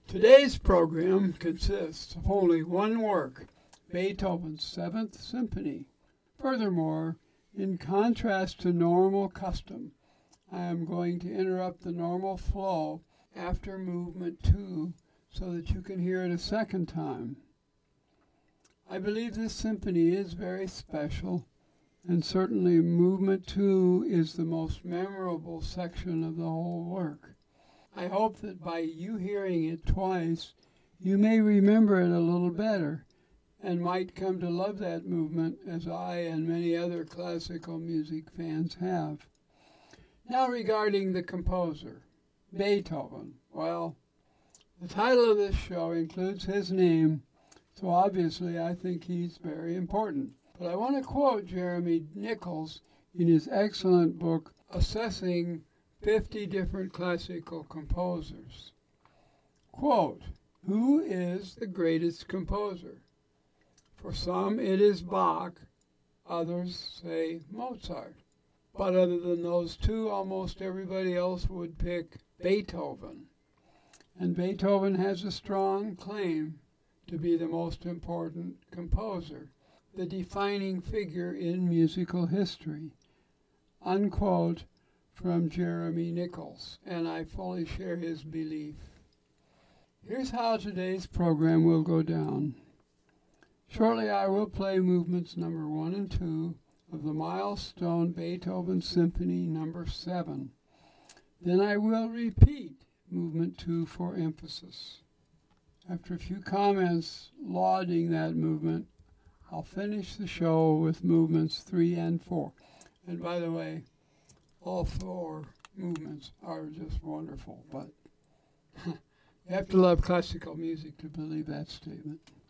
Today's program consists of only one work, Beethoven's Seventh Symphony. Furthermore, in contrast to normal custom, I am going to interrupt the normal flow after movement 2 so that you can hear it a second time. I believe this symphony is very special, and certainly movement 2 is the most memorable section of the whole work. I hope that by you hearing it twice, you may remember it a little better and might come to love that movement as I and many other classical music fans have. Now regarding the composer, Beethoven. Well, the title of this show includes his name, so obviously I think he's very important. But I want to quote Jeremy Nichols in his excellent book, Assessing 50 Different Classical Composers. Quote, "Who is the greatest composer? For some it is Bach, others say Mozart. But other than those two, almost everybody else would pick Beethoven. And Beethoven has a strong claim to be the most important composer, the defining figure in musical history." Unquote from Jeremy Nichols, and I fully share his belief. Here's how today's program will go down. Shortly I will play movements number 1 and 2 of the milestone Beethoven Symphony number 7. Then I will repeat movement 2 for emphasis. After a few comments lauding that movement, I'll finish the show with movements 3 and 4. And by the way, all 4 movements are just wonderful, but you have to love classical music to believe that statement.